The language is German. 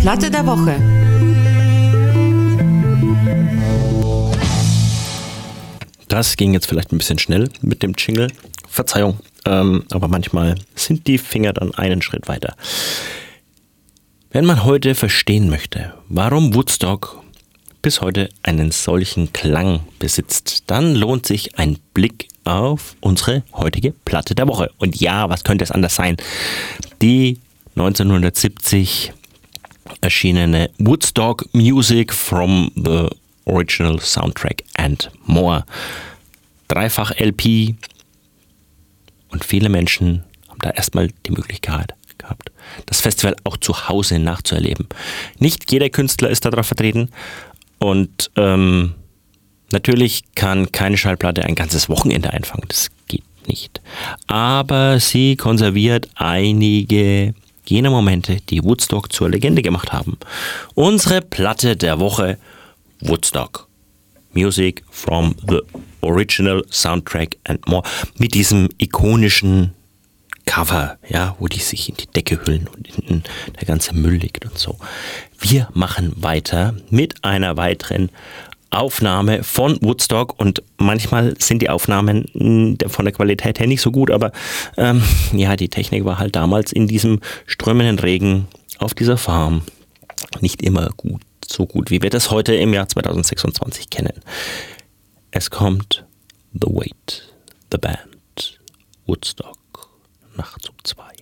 Platte der Woche. Das ging jetzt vielleicht ein bisschen schnell mit dem Jingle. Verzeihung, aber manchmal sind die Finger dann einen Schritt weiter. Wenn man heute verstehen möchte, warum Woodstock bis heute einen solchen Klang besitzt, dann lohnt sich ein Blick auf unsere heutige Platte der Woche. Und ja, was könnte es anders sein? Die 1970 erschienene Woodstock Music from the Original Soundtrack and More. Dreifach LP und viele Menschen haben da erstmal die Möglichkeit gehabt, das Festival auch zu Hause nachzuerleben. Nicht jeder Künstler ist da drauf vertreten und natürlich kann keine Schallplatte ein ganzes Wochenende einfangen, das geht nicht. Aber sie konserviert einige jener Momente, die Woodstock zur Legende gemacht haben. Unsere Platte der Woche, Woodstock. Music from the Original Soundtrack and More. Mit diesem ikonischen Cover, ja, wo die sich in die Decke hüllen und hinten der ganze Müll liegt und so. Wir machen weiter mit einer weiteren Aufnahme von Woodstock und manchmal sind die Aufnahmen von der Qualität her nicht so gut, aber ja, die Technik war halt damals in diesem strömenden Regen auf dieser Farm nicht immer gut, so gut, wie wir das heute im Jahr 2026 kennen. Es kommt The Wait, The Band, Woodstock, nachts um 2.